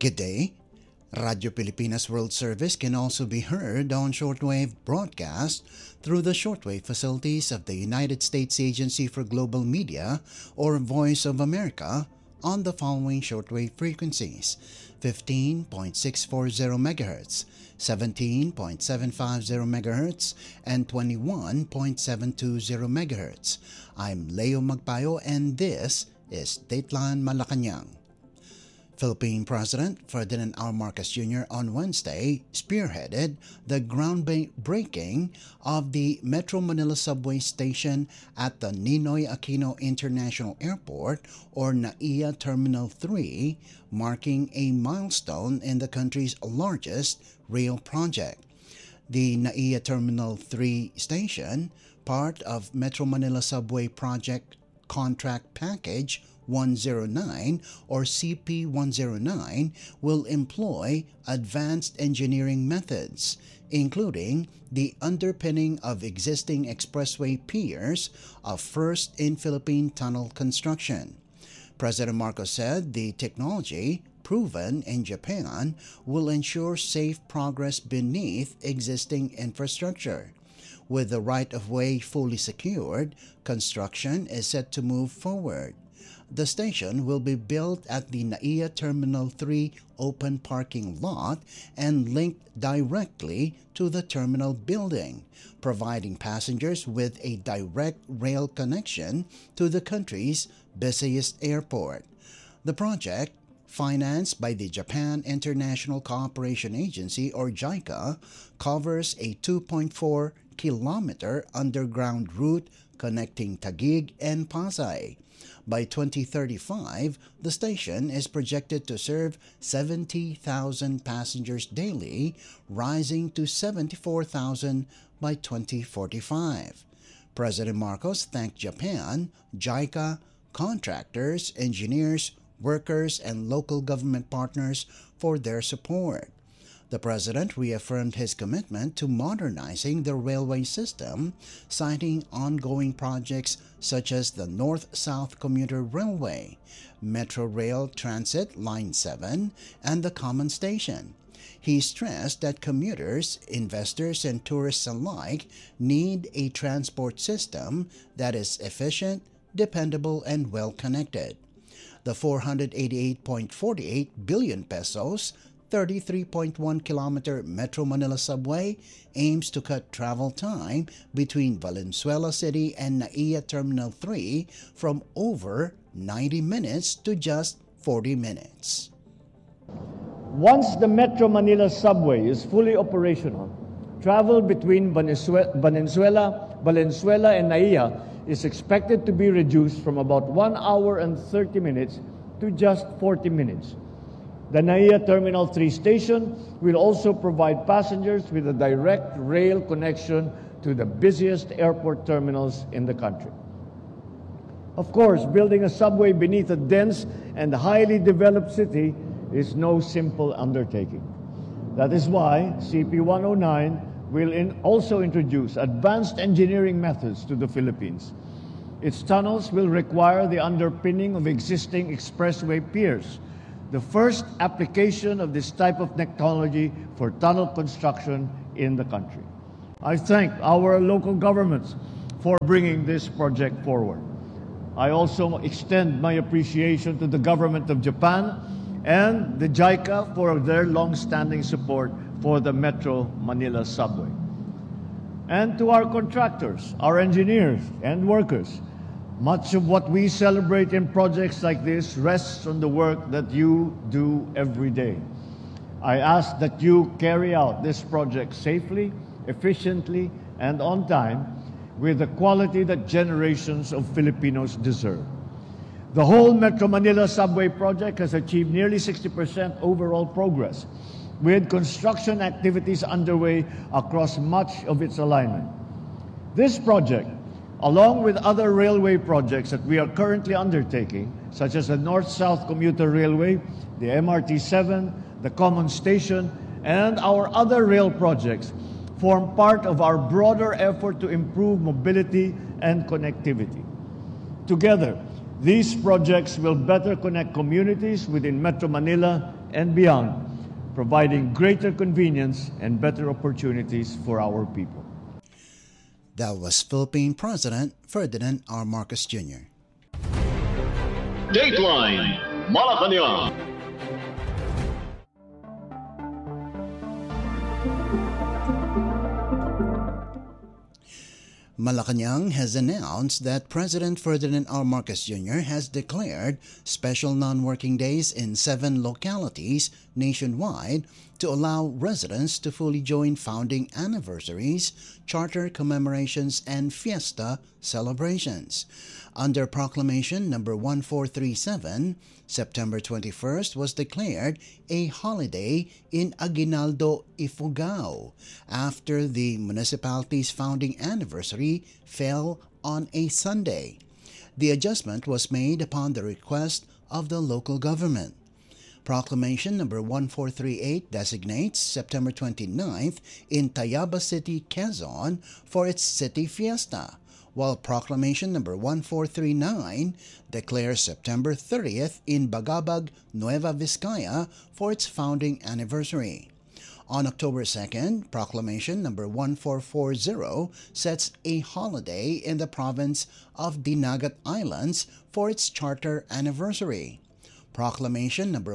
Good day. Radio Pilipinas World Service can also be heard on shortwave broadcast through the shortwave facilities of the United States Agency for Global Media or Voice of America on the following shortwave frequencies: 15.640 MHz, 17.750 MHz, and 21.720 MHz. I'm Leo Magpayo and this is Dateline Malacanang. Philippine President Ferdinand R. Marcos Jr. on Wednesday spearheaded the groundbreaking of the Metro Manila subway station at the Ninoy Aquino International Airport or NAIA Terminal 3, marking a milestone in the country's largest rail project. The NAIA Terminal 3 station, part of Metro Manila Subway Project Contract Package 109 or CP109, will employ advanced engineering methods, including the underpinning of existing expressway piers, a first in Philippine tunnel construction. President Marcos said the technology, proven in Japan, will ensure safe progress beneath existing infrastructure. With the right-of-way fully secured, construction is set to move forward. The station will be built at the NAIA Terminal 3 open parking lot and linked directly to the terminal building, providing passengers with a direct rail connection to the country's busiest airport. The project, financed by the Japan International Cooperation Agency or JICA, covers a 2.4-kilometer underground route connecting Taguig and Pasay. By 2035, the station is projected to serve 70,000 passengers daily, rising to 74,000 by 2045. President Marcos thanked Japan, JICA, contractors, engineers, workers, and local government partners for their support. The President reaffirmed his commitment to modernizing the railway system, citing ongoing projects such as the North-South Commuter Railway, Metro Rail Transit Line 7, and the Common Station. He stressed that commuters, investors, and tourists alike need a transport system that is efficient, dependable, and well-connected. The 488.48 billion pesos 33.1-kilometer Metro Manila subway aims to cut travel time between Valenzuela City and NAIA Terminal 3 from over 90 minutes to just 40 minutes. Once the Metro Manila subway is fully operational, travel between Valenzuela, and NAIA is expected to be reduced from about 1 hour and 30 minutes to just 40 minutes. The NAIA Terminal 3 station will also provide passengers with a direct rail connection to the busiest airport terminals in the country. Of course, building a subway beneath a dense and highly developed city is no simple undertaking. That is why CP109 will also introduce advanced engineering methods to the Philippines. Its tunnels will require the underpinning of existing expressway piers, the first application of this type of technology for tunnel construction in the country. I thank our local governments for bringing this project forward. I also extend my appreciation to the government of Japan and the JICA for their long-standing support for the Metro Manila subway. And to our contractors, our engineers and workers, much of what we celebrate in projects like this rests on the work that you do every day. I ask that you carry out this project safely, efficiently, and on time with the quality that generations of Filipinos deserve. The whole Metro Manila subway project has achieved nearly 60% overall progress, with construction activities underway across much of its alignment. This project, along with other railway projects that we are currently undertaking, such as the North-South Commuter Railway, the MRT-7, the Common Station, and our other rail projects, form part of our broader effort to improve mobility and connectivity. Together, these projects will better connect communities within Metro Manila and beyond, providing greater convenience and better opportunities for our people. That was Philippine President Ferdinand R. Marcos Jr. Dateline Malacanang. Malacanang has announced that President Ferdinand R. Marcos Jr. has declared special non-working days in 7 localities nationwide to allow residents to fully join founding anniversaries, charter commemorations, and fiesta celebrations. Under Proclamation Number 1437, September 21st was declared a holiday in Aguinaldo, Ifugao after the municipality's founding anniversary fell on a Sunday. The adjustment was made upon the request of the local government. Proclamation Number 1438 designates September 29th in Tayaba City, Quezon for its city fiesta, while Proclamation Number 1439 declares September 30th in Bagabag, Nueva Vizcaya for its founding anniversary. On October 2nd, Proclamation Number 1440 sets a holiday in the province of Dinagat Islands for its charter anniversary. Proclamation Number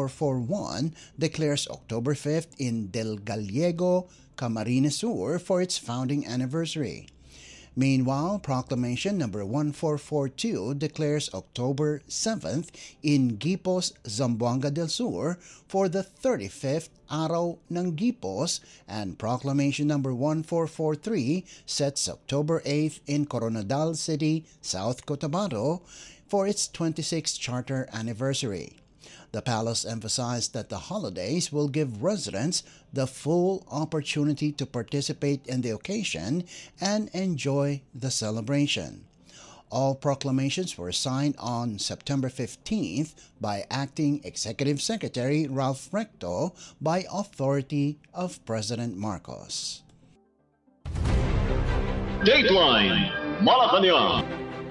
1441 declares October 5th in Del Gallego, Camarines Sur for its founding anniversary. Meanwhile, Proclamation Number 1442 declares October 7th in Gipos, Zamboanga del Sur for the 35th Araw ng Gipos, and Proclamation Number 1443 sets October 8th in Coronadal City, South Cotabato for its 26th charter anniversary. The palace emphasized that the holidays will give residents the full opportunity to participate in the occasion and enjoy the celebration. All proclamations were signed on September 15th by Acting Executive Secretary Ralph Recto by authority of President Marcos. Dateline Malacanang.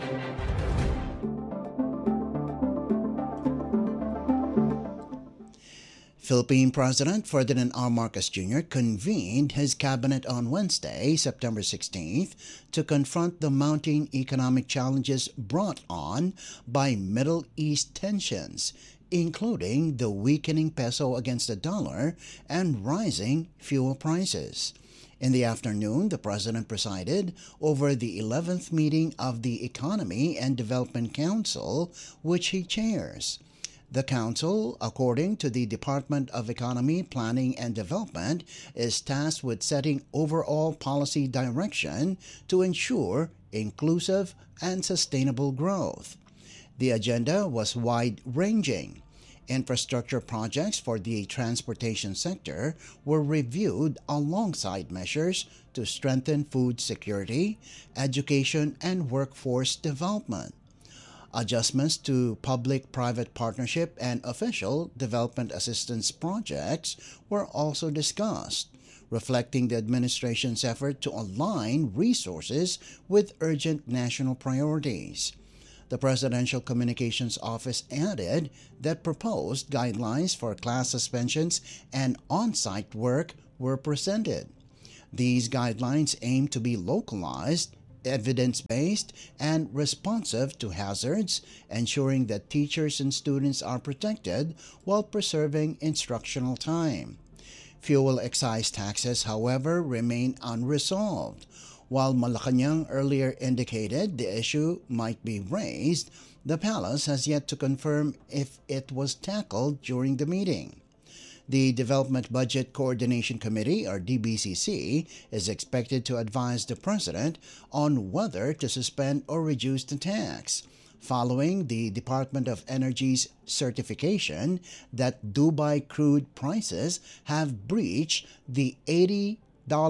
Philippine President Ferdinand R. Marcos Jr. convened his cabinet on Wednesday, September 16th, to confront the mounting economic challenges brought on by Middle East tensions, including the weakening peso against the dollar and rising fuel prices. In the afternoon, the President presided over the 11th meeting of the Economy and Development Council, which he chairs. The Council, according to the Department of Economy, Planning and Development, is tasked with setting overall policy direction to ensure inclusive and sustainable growth. The agenda was wide-ranging. Infrastructure projects for the transportation sector were reviewed alongside measures to strengthen food security, education, and workforce development. Adjustments to public-private partnership and official development assistance projects were also discussed, reflecting the administration's effort to align resources with urgent national priorities. The Presidential Communications Office added that proposed guidelines for class suspensions and on-site work were presented. These guidelines aim to be localized, evidence-based, and responsive to hazards, ensuring that teachers and students are protected while preserving instructional time. Fuel excise taxes, however, remain unresolved. While Malacanang earlier indicated the issue might be raised, the palace has yet to confirm if it was tackled during the meeting. The Development Budget Coordination Committee, or DBCC, is expected to advise the President on whether to suspend or reduce the tax, following the Department of Energy's certification that Dubai crude prices have breached the $80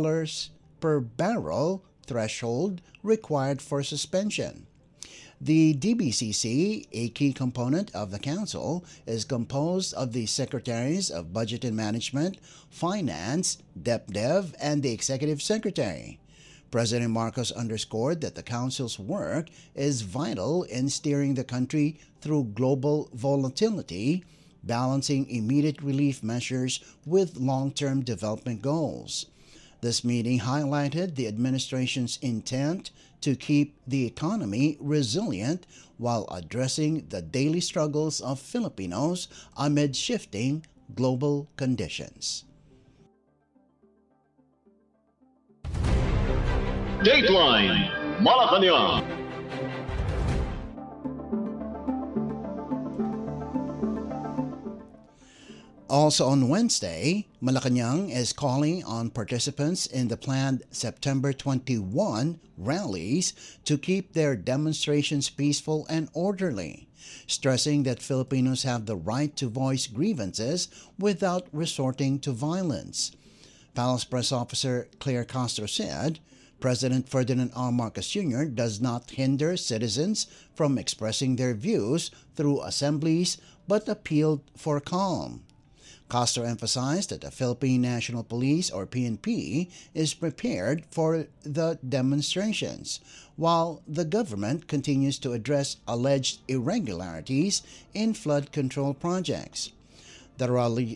per barrel threshold required for suspension. The DBCC, a key component of the Council, is composed of the Secretaries of Budget and Management, Finance, DepDev, and the Executive Secretary. President Marcos underscored that the Council's work is vital in steering the country through global volatility, balancing immediate relief measures with long-term development goals. This meeting highlighted the administration's intent to keep the economy resilient while addressing the daily struggles of Filipinos amid shifting global conditions. Dateline Malacanang. Also on Wednesday, Malacanang is calling on participants in the planned September 21 rallies to keep their demonstrations peaceful and orderly, stressing that Filipinos have the right to voice grievances without resorting to violence. Palace Press Officer Claire Castro said, President Ferdinand R. Marcos Jr. does not hinder citizens from expressing their views through assemblies but appealed for calm. Castro emphasized that the Philippine National Police, or PNP, is prepared for the demonstrations, while the government continues to address alleged irregularities in flood control projects. The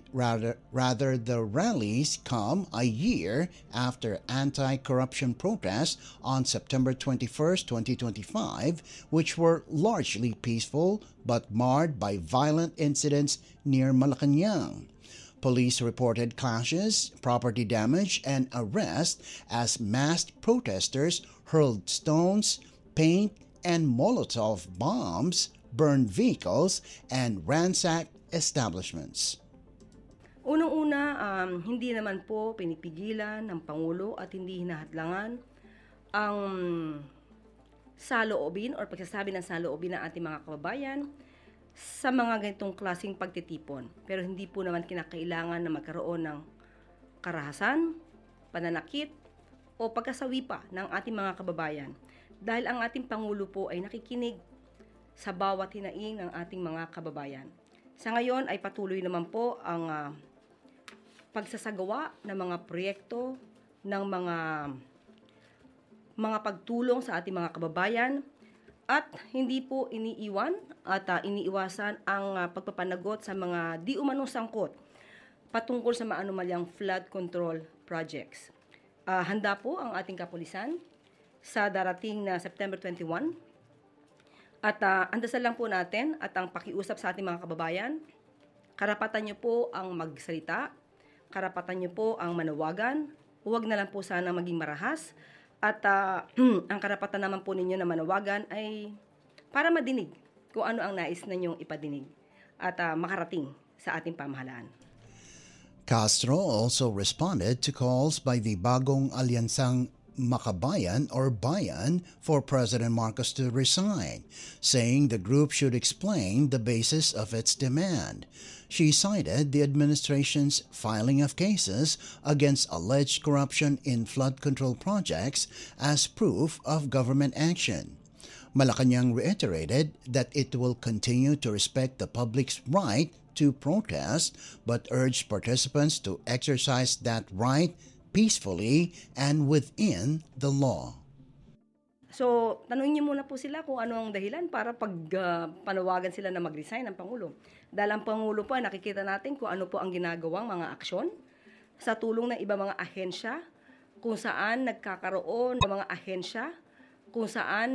rallies come a year after anti-corruption protests on September 21, 2025, which were largely peaceful but marred by violent incidents near Malacanang. Police reported clashes, property damage, and arrest as masked protesters hurled stones, paint, and Molotov bombs, burned vehicles, and ransacked establishments. Unang-una, hindi naman po pinipigilan ng Pangulo at hindi hinahadlangan ang saloobin o pagsasabi ng saloobin ng ating mga kababayan sa mga ganitong klaseng pagtitipon. Pero hindi po naman kinakailangan na magkaroon ng karahasan, pananakit, o pagkasawi pa ng ating mga kababayan. Dahil ang ating Pangulo po ay nakikinig sa bawat hinaing ng ating mga kababayan. Sa ngayon ay patuloy naman po ang pagsasagawa ng mga proyekto, ng mga pagtulong sa ating mga kababayan, at hindi po iniiwan at iniiwasan ang pagpapanagot sa mga di umanong sangkot patungkol sa maanumalyang flood control projects. Handa po ang ating kapulisan sa darating na September 21 at andasal lang po natin at ang pakiusap sa ating mga kababayan. Karapatan niyo po ang magsalita, karapatan niyo po ang manawagan, huwag na lang po sana maging marahas. At ang karapatan naman po ninyo na manawagan ay para madinig kung ano ang nais na ninyong ipadinig at makarating sa ating pamahalaan. Castro also responded to calls by the Bagong Alyansang Makabayan or Bayan for President Marcos to resign, saying the group should explain the basis of its demand. She cited the administration's filing of cases against alleged corruption in flood control projects as proof of government action. Malacanang reiterated that it will continue to respect the public's right to protest but urged participants to exercise that right peacefully and within the law. So, tanungin niyo muna po sila kung ano ang dahilan para panawagan sila na mag-resign ng Pangulo. Dahil ang Pangulo po ay nakikita natin kung ano po ang ginagawang mga aksyon sa tulong ng iba mga ahensya kung saan nagkakaroon ng mga ahensya kung saan